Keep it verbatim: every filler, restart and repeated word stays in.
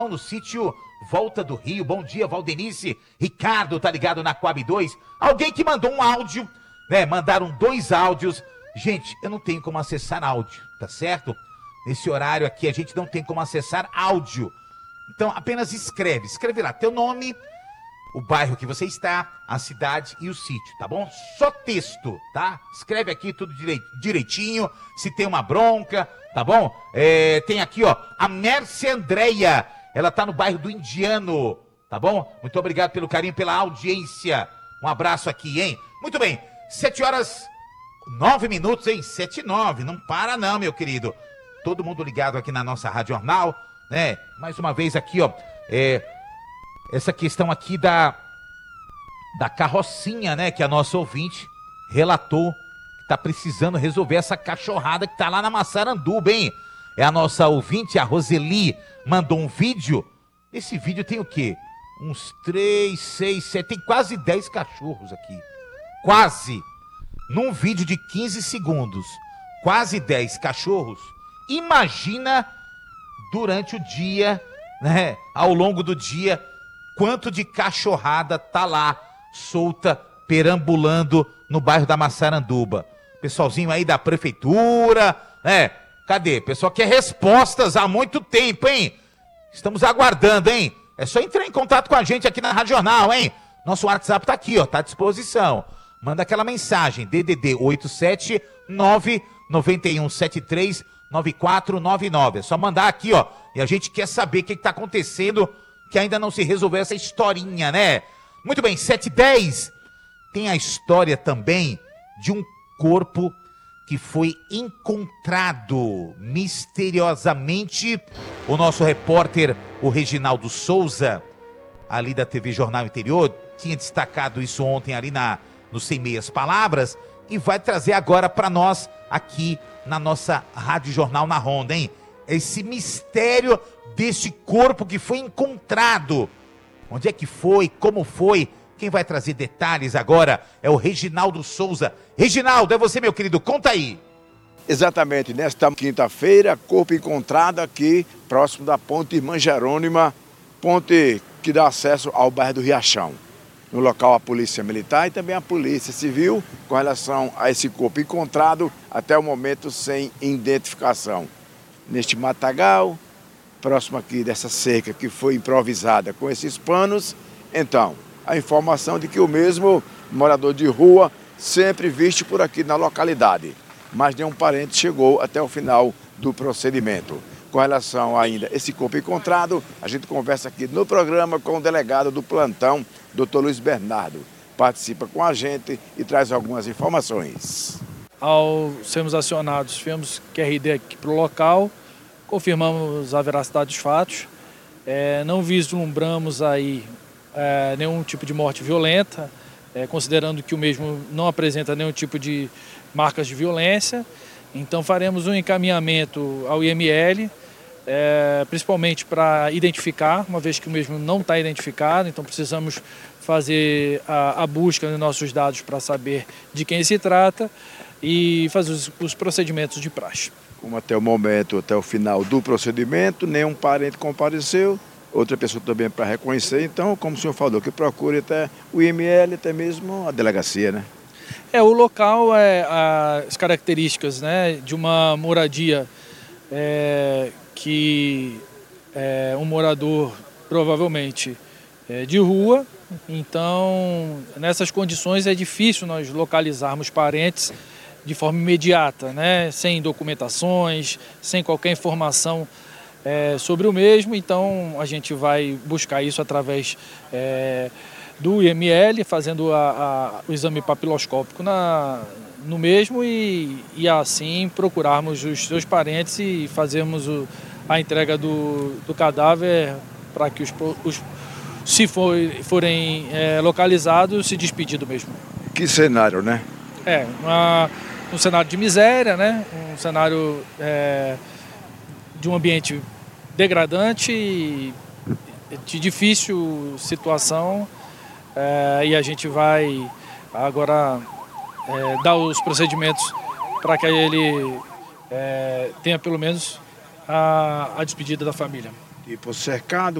no sítio Volta do Rio. Bom dia, Valdenice. Ricardo tá ligado na Coab dois. Alguém que mandou um áudio, né? Mandaram dois áudios. Gente, eu não tenho como acessar áudio, tá certo? Nesse horário aqui a gente não tem como acessar áudio. Então apenas escreve, escreve lá teu nome, o bairro que você está, a cidade e o sítio, tá bom? Só texto, tá? Escreve aqui tudo direitinho, se tem uma bronca, tá bom? É, tem aqui, ó, a Mércia Andréia, ela tá no bairro do Indiano, tá bom? Muito obrigado pelo carinho, pela audiência. Um abraço aqui, hein? Muito bem, sete horas, nove minutos, hein? Sete e nove, não para não, meu querido. Todo mundo ligado aqui na nossa Rádio Jornal, né? Mais uma vez aqui, ó, é, essa questão aqui da, da carrocinha, né? Que a nossa ouvinte relatou que tá precisando resolver essa cachorrada que tá lá na Massaranduba, hein? É a nossa ouvinte, a Roseli, mandou um vídeo. Esse vídeo tem o quê? Uns três, seis, sete, tem quase dez cachorros aqui. Quase. Num vídeo de quinze segundos, quase dez cachorros. Imagina durante o dia, né? Ao longo do dia, quanto de cachorrada tá lá, solta, perambulando no bairro da Massaranduba. Pessoalzinho aí da prefeitura, né? Cadê? O pessoal quer respostas há muito tempo, hein? Estamos aguardando, hein? É só entrar em contato com a gente aqui na Rádio Jornal, hein? Nosso WhatsApp tá aqui, ó, tá à disposição. Manda aquela mensagem, D D D oito sete nove nove um sete três nove quatro nove nove. É só mandar aqui, ó. E a gente quer saber o que está acontecendo, que ainda não se resolveu essa historinha, né? Muito bem, sete e dez. Tem a história também de um corpo que foi encontrado misteriosamente. O nosso repórter, o Reginaldo Souza, ali da T V Jornal Interior, tinha destacado isso ontem ali na, no Sem Meias Palavras e vai trazer agora para nós aqui na nossa Rádio Jornal na Ronda, hein? Esse mistério desse corpo que foi encontrado. Onde é que foi? Como foi? Quem vai trazer detalhes agora é o Reginaldo Souza. Reginaldo, é você, meu querido, conta aí. Exatamente, nesta quinta-feira, corpo encontrado aqui, próximo da ponte Irmã Jerônima, ponte que dá acesso ao bairro do Riachão. No local, a Polícia Militar e também a Polícia Civil, com relação a esse corpo encontrado, até o momento sem identificação. Neste matagal, próximo aqui dessa cerca que foi improvisada com esses panos, então, a informação de que o mesmo morador de rua, sempre visto por aqui na localidade, mas nenhum parente chegou até o final do procedimento. Com relação ainda a esse corpo encontrado, a gente conversa aqui no programa com o delegado do plantão, doutor Luiz Bernardo. Participa com a gente e traz algumas informações. Ao sermos acionados, fizemos Q R D aqui para o local, confirmamos a veracidade dos fatos, é, não vislumbramos aí é, nenhum tipo de morte violenta, é, considerando que o mesmo não apresenta nenhum tipo de marcas de violência. Então faremos um encaminhamento ao I M L, é, principalmente para identificar, uma vez que o mesmo não está identificado, então precisamos fazer a, a busca nos nossos dados para saber de quem se trata e fazer os, os procedimentos de praxe. Como até o momento, até o final do procedimento, nenhum parente compareceu, outra pessoa também para reconhecer, então, como o senhor falou, que procure até o I M L, até mesmo a delegacia, né? É, o local, é, as características, né, de uma moradia é, que é um morador provavelmente é, de rua, então nessas condições é difícil nós localizarmos parentes de forma imediata, né, sem documentações, sem qualquer informação é, sobre o mesmo, então a gente vai buscar isso através é, do I M L, fazendo a, a, o exame papiloscópico na, no mesmo e, e assim procurarmos os seus parentes e fazermos o, a entrega do, do cadáver para que os, os se for, forem é, localizados, se despedir do mesmo. Que cenário, né? É, uma, um cenário de miséria, né? Um cenário é, de um ambiente degradante e de difícil situação. É, e a gente vai agora é, dar os procedimentos para que ele é, tenha pelo menos a, a despedida da família. Tipo cercado.